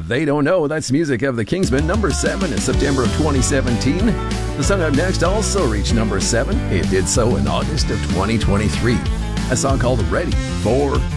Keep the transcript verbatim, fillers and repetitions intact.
They Don't Know. That's music of the Kingsmen, number seven in September of twenty seventeen. The song up next also reached number seven. It did so in August of twenty twenty-three. A song called Ready for